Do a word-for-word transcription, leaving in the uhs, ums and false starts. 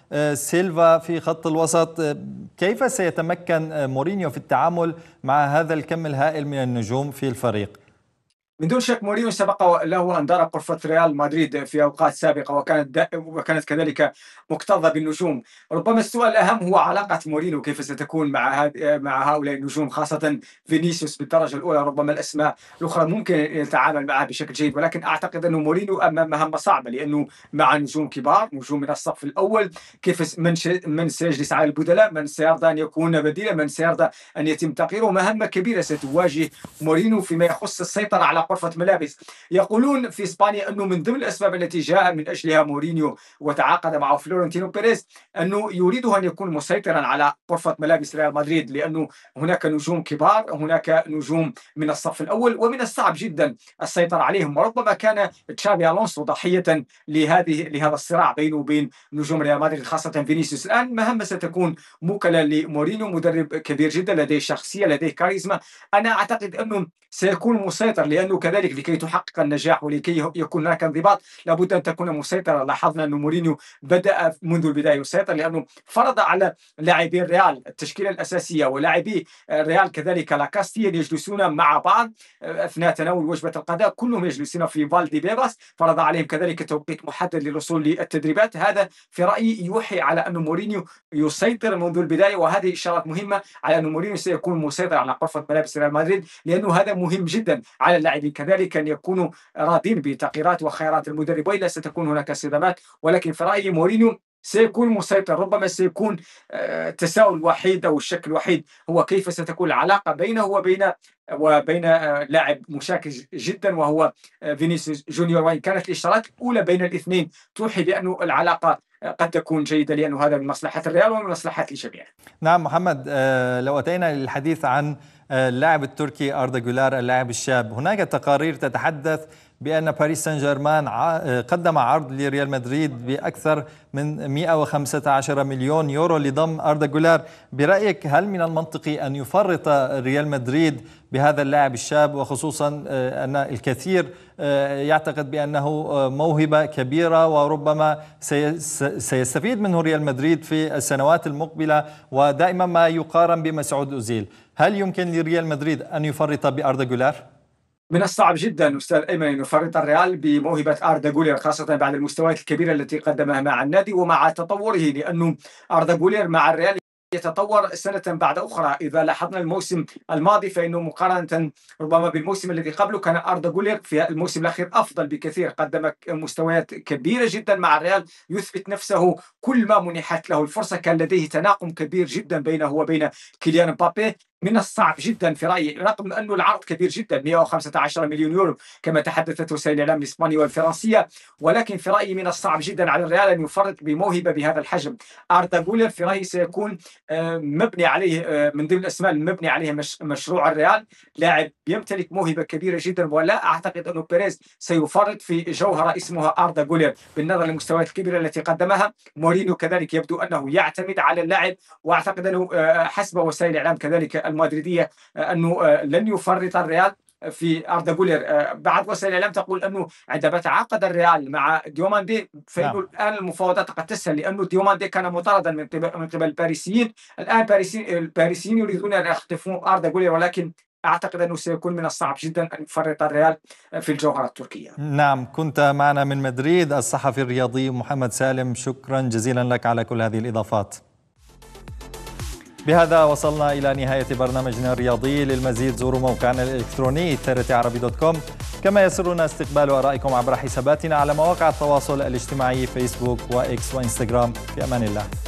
سيلفا في خط الوسط. كيف سيتمكن مورينيو في التعامل مع هذا الكم الهائل من النجوم في الفريق؟ من دون شك مورينيو سبق له أن درب غرفة ريال مدريد في أوقات سابقة، وكانت وكانت كذلك مكتظة بالنجوم. ربما السؤال الأهم هو علاقة مورينيو كيف ستكون مع مع هؤلاء النجوم، خاصة فينيسيوس بالدرجة الأولى. ربما الأسماء الأخرى ممكن أن يتعامل معها بشكل جيد، ولكن أعتقد أن مورينيو أمام مهمة صعبة، لأنه مع نجوم كبار، نجوم من الصف الأول. كيف من من سيجلس على البدلاء، من سيرضى أن يكون بديلا، من سيرضى أن يتم تغييره. مهمة كبيرة ستواجه مورينيو فيما يخص السيطرة على غرفة ملابس. يقولون في اسبانيا انه من ضمن الاسباب التي جاء من اجلها مورينيو وتعاقد معه فلورنتينو بيريز انه يريد ان يكون مسيطرا على غرفه ملابس ريال مدريد، لانه هناك نجوم كبار، هناك نجوم من الصف الاول، ومن الصعب جدا السيطره عليهم. وربما كان تشافي الونسو ضحيه لهذه لهذا الصراع بينه وبين نجوم ريال مدريد، خاصه فينيسيوس. الان مهمه ستكون موكله لمورينيو، مدرب كبير جدا لديه شخصيه، لديه كاريزما. انا اعتقد انه سيكون مسيطر، لانه كذلك لكي تحقق النجاح ولكي يكون هناك انضباط لابد ان تكون مسيطرا. لاحظنا ان مورينيو بدا منذ البدايه يسيطر، لانه فرض على لاعبي الريال التشكيله الاساسيه، ولاعبي الريال كذلك لاكاستيا يجلسون مع بعض اثناء تناول وجبه الغداء، كلهم يجلسون في فالدي بيباس. فرض عليهم كذلك توقيت محدد للوصول للتدريبات. هذا في رايي يوحي على ان مورينيو يسيطر منذ البدايه، وهذه اشارات مهمه على ان مورينيو سيكون مسيطر على غرفه ملابس ريال مدريد، لانه هذا مهم جدا على اللاعبين كذلك ان يكونوا راضين بتغييرات وخيارات المدرب، والا ستكون هناك صدامات. ولكن في رايي مورينيو سيكون مسيطر. ربما سيكون التساؤل الوحيد او الشك الوحيد هو كيف ستكون العلاقه بينه وبين وبين لاعب مشاكس جدا وهو فينيسيوس جونيور. وان كانت الاشارات الاولى بين الاثنين توحي بأن العلاقه قد تكون جيدة، لأنه هذا من مصلحة الريال ومن مصلحة الجميع. نعم محمد، لو أتينا للحديث عن اللاعب التركي أردا جولار اللاعب الشاب، هناك تقارير تتحدث بأن باريس سان جيرمان قدم عرض لريال مدريد بأكثر من مئة وخمسة عشر مليون يورو لضم أردا جولار. برأيك هل من المنطقي أن يفرط ريال مدريد بهذا اللاعب الشاب، وخصوصا أن الكثير يعتقد بأنه موهبة كبيرة وربما سيستفيد منه ريال مدريد في السنوات المقبلة، ودائما ما يقارن بمسعود أوزيل؟ هل يمكن لريال مدريد أن يفرط بأردا جولار؟ من الصعب جدا أستاذ أيمن أن يفرط الريال بموهبة أردا جولير، خاصة بعد المستويات الكبيرة التي قدمها مع النادي ومع تطوره، لأنه أردا جولير مع الريال يتطور سنة بعد أخرى. إذا لاحظنا الموسم الماضي فإنه مقارنة ربما بالموسم الذي قبله كان أردا جولير في الموسم الأخير أفضل بكثير، قدم مستويات كبيرة جدا مع الريال، يثبت نفسه كل ما منحت له الفرصة. كان لديه تناغم كبير جدا بينه وبين كيليان مبابي. من الصعب جدا في رايي، رغم انه العرض كبير جدا مئة وخمسة عشر مليون يورو كما تحدثت وسائل الاعلام الاسبانيه والفرنسيه، ولكن في رايي من الصعب جدا على الريال ان يفرط بموهبه بهذا الحجم. أردا جولر في رايي سيكون مبني عليه من ضمن الاسماء المبني عليه مشروع الريال، لاعب يمتلك موهبه كبيره جدا، ولا اعتقد انه بيريز سيفرط في جوهره اسمها أردا جولر بالنظر للمستويات الكبيره التي قدمها. مورينيو كذلك يبدو انه يعتمد على اللاعب، واعتقد انه حسب وسائل الاعلام كذلك المدريديه انه لن يفرط الريال في أردا جولر. بعض وسائل الاعلام تقول انه عندما تعاقد الريال مع ديوماندي فانه نعم. الان المفاوضات قد تسهل، لانه ديوماندي كان مطاردا من قبل من قبل الباريسيين. الان الباريسيين يريدون ان يخطفون أردا جولر، ولكن أعتقد أنه سيكون من الصعب جدا أن يفرط الريال في الجوهرة التركية. نعم، كنت معنا من مدريد الصحفي الرياضي محمد سالم، شكرا جزيلا لك على كل هذه الإضافات. بهذا وصلنا إلى نهاية برنامجنا الرياضي. للمزيد زوروا موقعنا الإلكتروني تي عربي دوت كوم، كما يسرنا استقبال آرائكم عبر حساباتنا على مواقع التواصل الاجتماعي فيسبوك وإكس وإنستغرام. في أمان الله.